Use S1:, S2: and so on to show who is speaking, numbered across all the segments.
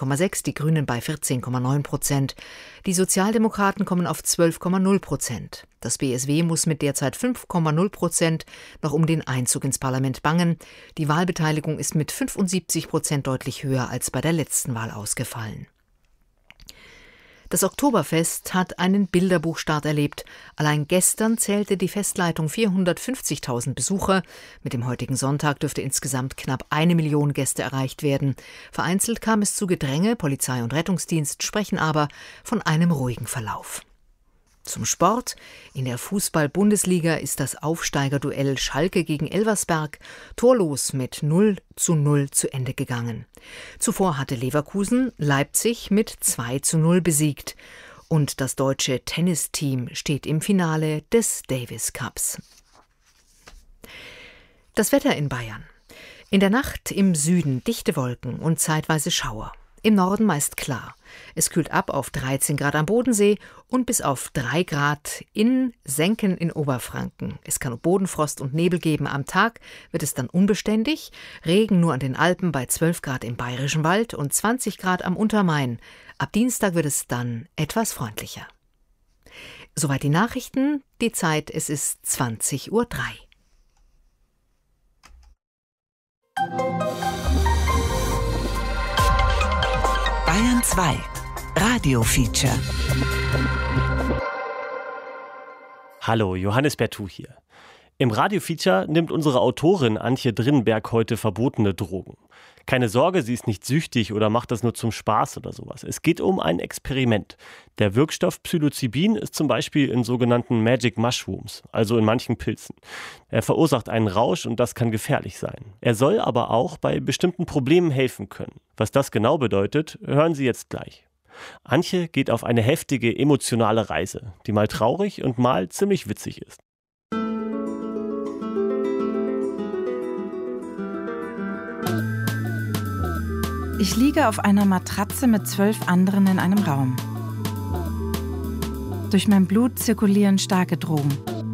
S1: 13,6%, die Grünen bei 14,9%. Die Sozialdemokraten kommen auf 12,0%. Das BSW muss mit derzeit 5,0% noch um den Einzug ins Parlament bangen. Die Wahlbeteiligung ist mit 75% deutlich höher als bei der letzten Wahl ausgefallen. Das Oktoberfest hat einen Bilderbuchstart erlebt. Allein gestern zählte die Festleitung 450.000 Besucher. Mit dem heutigen Sonntag dürfte insgesamt knapp 1 Million Gäste erreicht werden. Vereinzelt kam es zu Gedränge, Polizei und Rettungsdienst sprechen aber von einem ruhigen Verlauf. Zum Sport. In der Fußball-Bundesliga ist das Aufsteigerduell Schalke gegen Elversberg torlos mit 0:0 zu Ende gegangen. Zuvor hatte Leverkusen Leipzig mit 2:0 besiegt. Und das deutsche Tennisteam steht im Finale des Davis Cups. Das Wetter in Bayern. In der Nacht im Süden dichte Wolken und zeitweise Schauer. Im Norden meist klar. Es kühlt ab auf 13 Grad am Bodensee und bis auf 3 Grad in Senken in Oberfranken. Es kann Bodenfrost und Nebel geben. Am Tag wird es dann unbeständig. Regen nur an den Alpen bei 12 Grad im Bayerischen Wald und 20 Grad am Untermain. Ab Dienstag wird es dann etwas freundlicher. Soweit die Nachrichten. Die Zeit, es ist 20:03 Uhr.
S2: Bayern 2 Radio-Feature.
S3: Hallo, Johannes Bertou hier. Im Radio-Feature nimmt unsere Autorin Antje Drinnenberg heute verbotene Drogen. Keine Sorge, sie ist nicht süchtig oder macht das nur zum Spaß oder sowas. Es geht um ein Experiment. Der Wirkstoff Psilocybin ist zum Beispiel in sogenannten Magic Mushrooms, also in manchen Pilzen. Er verursacht einen Rausch und das kann gefährlich sein. Er soll aber auch bei bestimmten Problemen helfen können. Was das genau bedeutet, hören Sie jetzt gleich. Antje geht auf eine heftige emotionale Reise, die mal traurig und mal ziemlich witzig ist.
S4: Ich liege auf einer Matratze mit 12 anderen in einem Raum. Durch mein Blut zirkulieren starke Drogen.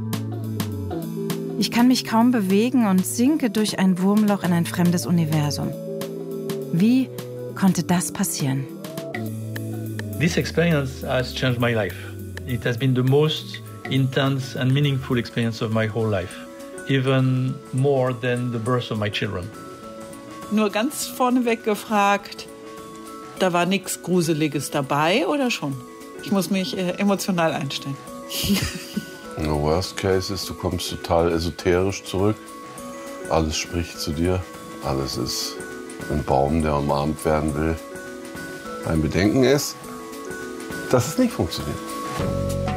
S4: Ich kann mich kaum bewegen und sinke durch ein Wurmloch in ein fremdes Universum. Wie konnte das passieren?
S5: This experience has changed my life. It has been the most intense and meaningful experience of my whole life. Even more than the birth of my children.
S6: Nur ganz vorneweg gefragt, da war nichts Gruseliges dabei oder schon? Ich muss mich emotional einstellen.
S7: No, worst case ist, du kommst total esoterisch zurück. Alles spricht zu dir. Alles ist ein Baum, der umarmt werden will. Ein Bedenken ist, dass es nicht funktioniert.